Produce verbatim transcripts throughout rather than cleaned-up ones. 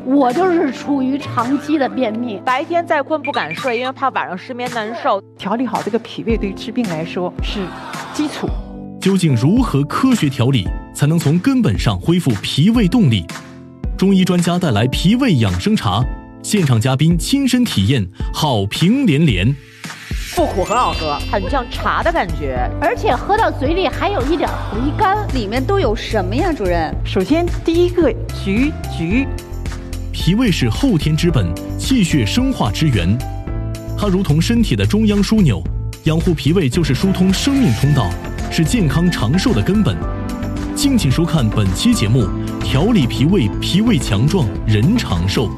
我就是处于长期的便秘， 白天再困不敢睡，因为怕晚上失眠难受。 调理好这个脾胃对治病来说是基础。 究竟如何科学调理，才能从根本上恢复脾胃动力？中医专家带来脾胃养生茶，现场嘉宾亲身体验，好评连连。 不苦很好喝，很像茶的感觉， 而且喝到嘴里还有一点回甘。 里面都有什么呀，主任？ 首先第一个橘橘， 脾胃是后天之本，气血生化之源，它如同身体的中央枢纽，养护脾胃就是疏通生命通道，是健康长寿的根本。敬请收看本期节目，调理脾胃，脾胃强壮，人长寿。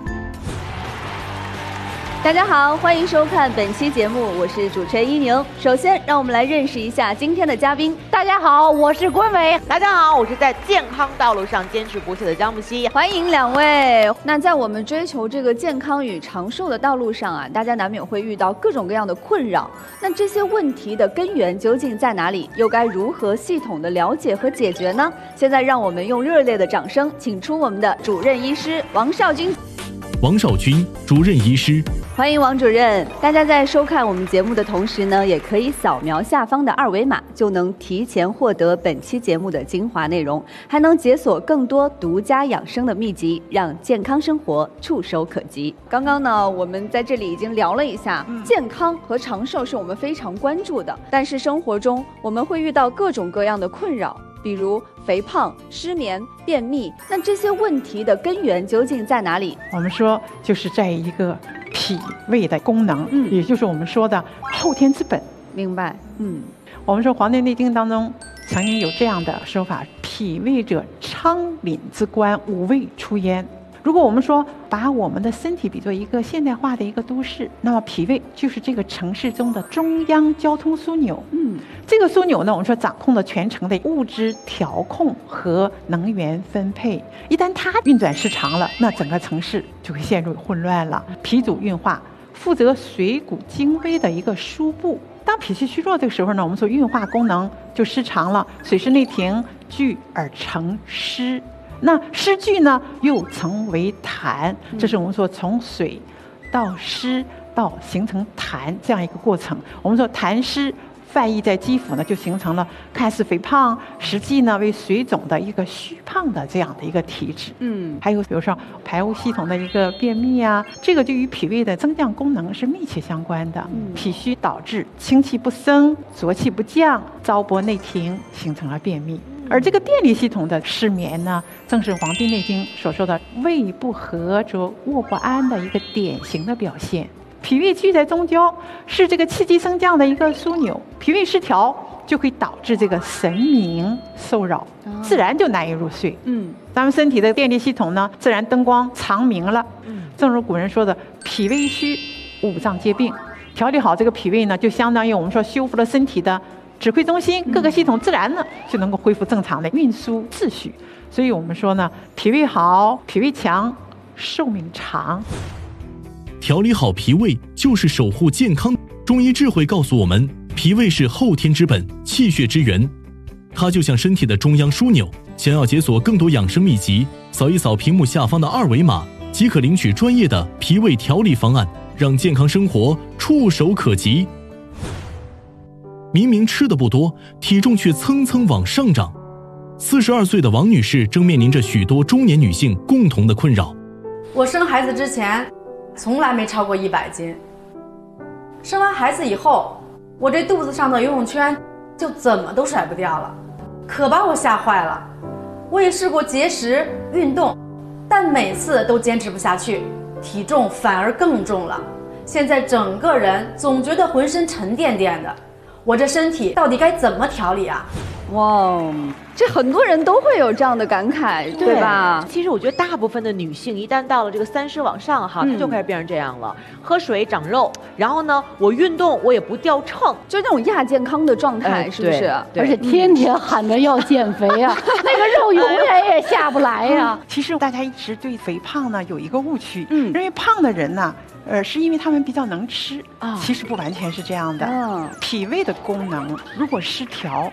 大家好，欢迎收看本期节目，我是主持人依宁。首先，让我们来认识一下今天的嘉宾。 大家好，我是关伟。 大家好，我是在健康道路上坚持不懈的张木希。 欢迎两位。那在我们追求这个健康与长寿的道路上啊，大家难免会遇到各种各样的困扰。那这些问题的根源究竟在哪里？又该如何系统的了解和解决呢？现在让我们用热烈的掌声，请出我们的主任医师王少军。 王少军，主任医师。 欢迎王主任。大家在收看我们节目的同时呢，也可以扫描下方的二维码，就能提前获得本期节目的精华内容，还能解锁更多独家养生的秘籍，让健康生活触手可及。刚刚呢，我们在这里已经聊了一下，嗯、健康和长寿是我们非常关注的，但是生活中我们会遇到各种各样的困扰，比如肥胖、失眠、便秘。那这些问题的根源究竟在哪里？ 我们说就是在一个脾胃的功能， 嗯， 也就是我们说的后天之本。 明白。嗯， 我们说《黄帝内经》当中曾经有这样的说法：脾胃者，昌廪之官，五味出焉。如果我们说把我们的身体比作一个现代化的一个都市，那么脾胃就是这个城市中的中央交通枢纽。 嗯， 这个枢纽呢，我们说掌控了全城的物资调控和能源分配。一旦它运转失常了，那整个城市就会陷入混乱了。脾主运化，负责水谷精微的一个输布。当脾气虚弱的时候呢，我们说运化功能就失常了，水湿内停，聚而成湿。那湿聚呢，又成为痰，这是我们说从水到湿到形成痰这样一个过程。我们说痰湿泛溢在肌肤呢，就形成了看似肥胖，实际呢为水肿的一个虚胖的这样的一个体质。 嗯， 还有比如说排污系统的一个便秘啊，这个就与脾胃的增降功能是密切相关的。嗯，脾虚导致清气不升，浊气不降，糟粕内停，形成了便秘。而这个电力系统的失眠呢，正是《黄帝内经》所说的胃不和则卧不安的一个典型的表现。脾胃居在中焦，是这个气机升降的一个枢纽，脾胃失调就会导致这个神明受扰，自然就难以入睡。 嗯， 咱们身体的电力系统呢，自然灯光长明了。嗯，正如古人说的，脾胃虚，五脏皆病。调理好这个脾胃呢，就相当于我们说修复了身体的指挥中心，各个系统自然呢就能够恢复正常的运输秩序。所以我们说呢，脾胃好，脾胃强，寿命长。 调理好脾胃就是守护健康。中医智慧告诉我们，脾胃是后天之本，气血之源，它就像身体的中央枢纽。想要解锁更多养生秘籍，扫一扫屏幕下方的二维码，即可领取专业的脾胃调理方案，让健康生活触手可及。明明吃的不多，体重却蹭蹭往上涨。四十二岁的王女士正面临着许多中年女性共同的困扰。 我生孩子之前从来没超过一百斤，生完孩子以后，我这肚子上的游泳圈就怎么都甩不掉了，可把我吓坏了。我也试过节食运动，但每次都坚持不下去，体重反而更重了。现在整个人总觉得浑身沉甸甸的，我这身体到底该怎么调理啊？ 哇，这很多人都会有这样的感慨， 对, 对吧？ 其实我觉得大部分的女性一旦到了这个三十往上哈，她、嗯、就开始变成这样了，喝水长肉，然后呢，我运动我也不掉秤， 就那种亚健康的状态，呃、是不是？ 而且天天喊着要减肥啊，那个肉永远也下不来呀、啊。 其实大家一直对肥胖呢有一个误区，嗯，认为胖的人呢。呃，是因为他们比较能吃啊，其实不完全是这样的。嗯，脾胃的功能如果失调，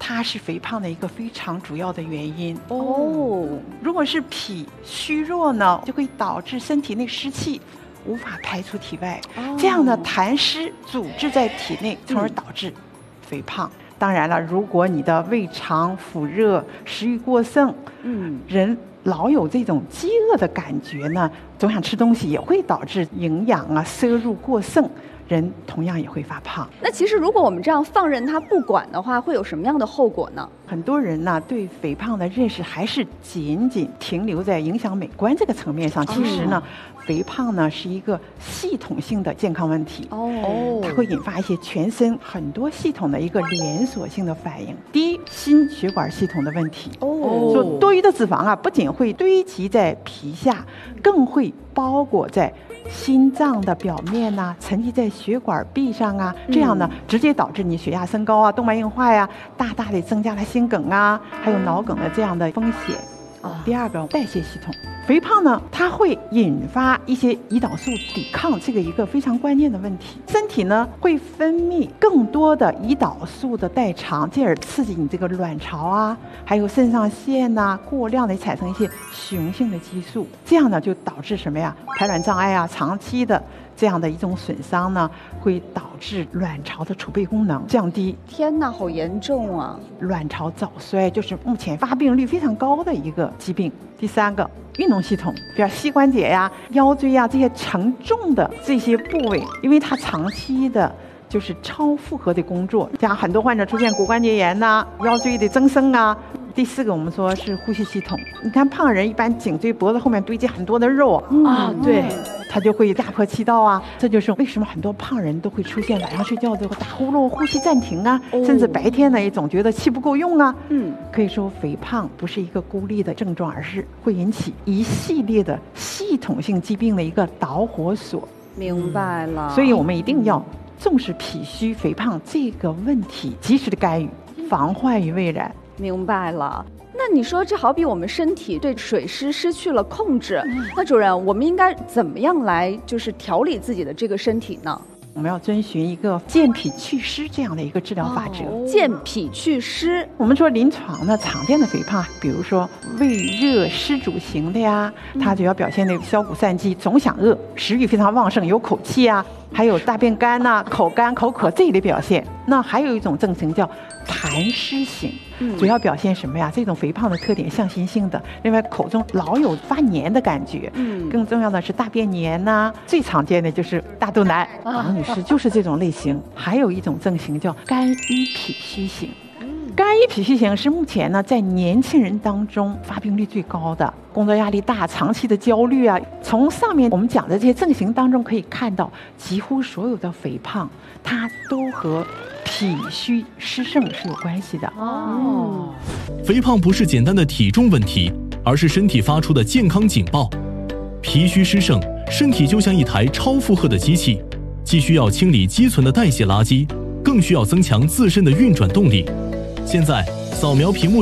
它是肥胖的一个非常主要的原因。 哦， 如果是脾虚弱呢，就会导致身体内湿气无法排出体外， 哦这样的痰湿阻滞在体内，从而导致肥胖。当然了，如果你的胃肠腐热、食欲过剩， 嗯， 人老有这种饥饿的感觉呢，总想吃东西，也会导致营养啊摄入过剩，人同样也会发胖。 那其实如果我们这样放任它不管的话，会有什么样的后果呢？ 很多人呢对肥胖的认识还是仅仅停留在影响美观这个层面上。其实呢，肥胖呢是一个系统性的健康问题。 哦， 它会引发一些全身很多系统的一个连锁性的反应。第一，心血管系统的问题。 哦， 说多余的脂肪啊，不仅会堆积在皮下，更会包裹在心脏的表面呐、啊，沉积在血管壁上啊，这样呢，直接导致你血压升高啊，动脉硬化呀、啊，大大的增加了心梗啊，还有脑梗的这样的风险。第二个，代谢系统，肥胖呢，它会引发一些胰岛素抵抗，这个一个非常关键的问题。身体呢会分泌更多的胰岛素的代偿，进而刺激你这个卵巢啊，还有肾上腺呐、啊，过量的产生一些雄性的激素，这样呢就导致什么呀？排卵障碍啊，长期的这样的一种损伤呢，会导致卵巢的储备功能降低。 天哪，好严重啊！ 卵巢早衰就是目前发病率非常高的一个疾病。第三个，运动系统，比如膝关节呀、腰椎呀这些沉重的这些部位，因为它长期的就是超负荷的工作，像很多患者出现骨关节炎呐、腰椎的增生啊。第四个，我们说是呼吸系统。你看胖人一般颈椎脖子后面堆积很多的肉啊，对， 它就会压迫气道啊。这就是为什么很多胖人都会出现晚上睡觉之后打呼噜、呼吸暂停啊， 哦、 甚至白天呢也总觉得气不够用啊。 嗯， 可以说肥胖不是一个孤立的症状，而是会引起一系列的系统性疾病的一个导火索。 明白了。 所以我们一定要重视脾虚肥胖这个问题，及时的干预，防患于未然。 明白了。那你说这好比我们身体对水湿失去了控制，嗯、那主任，我们应该怎么样来就是调理自己的这个身体呢？ 我们要遵循一个健脾祛湿这样的一个治疗法则。 哦、健脾祛湿， 我们说临床呢常见的肥胖，比如说胃热湿阻型的呀，它主要表现那个消谷散饥、总想饿、食欲非常旺盛、有口气啊，还有大便干呐、啊、口干口渴这一类表现。那还有一种症型叫痰湿型，主要表现什么呀？这种肥胖的特点向心性的，另外口中老有发黏的感觉，嗯，更重要的是大便黏呐、啊，最常见的就是大肚腩，王女士就是这种类型。还有一种症型叫肝郁脾虚型。肝郁脾虚型是目前呢在年轻人当中发病率最高的，工作压力大、长期的焦虑啊。从上面我们讲的这些症型当中可以看到，几乎所有的肥胖它都和脾虚湿盛是有关系的。 哦，肥胖不是简单的体重问题，而是身体发出的健康警报。脾虚湿盛，身体就像一台超负荷的机器，既需要清理积存的代谢垃圾，更需要增强自身的运转动力。现在扫描屏幕